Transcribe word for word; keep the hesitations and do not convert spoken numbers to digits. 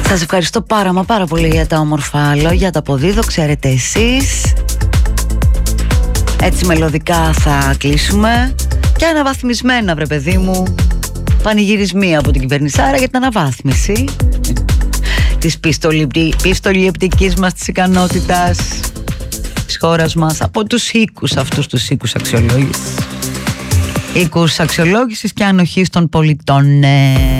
Σας ευχαριστώ πάρα μα πάρα πολύ για τα όμορφα λόγια, τα αποδίδω, ξέρετε εσείς. Έτσι μελωδικά θα κλείσουμε. Και αναβαθμισμένα, βρε παιδί μου, πανηγυρισμοί από την κυβερνησάρα για την αναβάθμιση της πιστοληπτικής μας της ικανότητας της χώρας μας, από τους οίκους, αυτούς τους οίκους αξιολόγησης, οίκους αξιολόγησης και ανοχής των πολιτών.